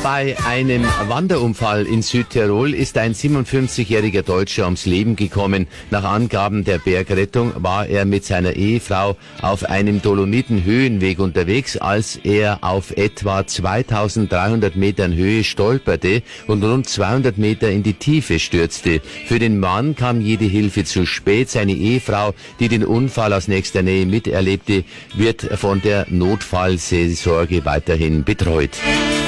Bei einem Wanderunfall in Südtirol ist ein 57-jähriger Deutscher ums Leben gekommen. Nach Angaben der Bergrettung war er mit seiner Ehefrau auf einem Dolomitenhöhenweg unterwegs, als er auf etwa 2300 Metern Höhe stolperte und rund 200 Meter in die Tiefe stürzte. Für den Mann kam jede Hilfe zu spät. Seine Ehefrau, die den Unfall aus nächster Nähe miterlebte, wird von der Notfallseelsorge weiterhin betreut.